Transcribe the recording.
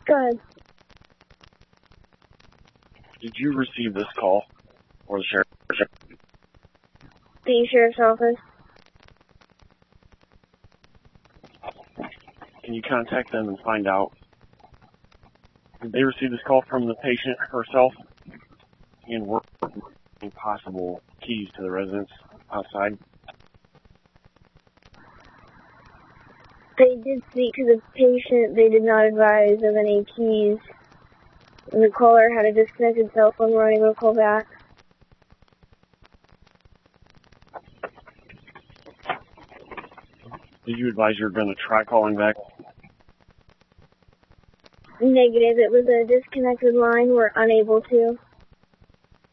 Go ahead. Did you receive this call? Or the sheriff? The sheriff's office. Can you contact them and find out? Did they receive this call from the patient herself? And were any possible keys to the residence outside? They did speak to the patient. They did not advise of any keys. And the caller had a disconnected cell phone. We're unable to call back. Did you advise you were going to try calling back? Negative. It was a disconnected line. We're unable to.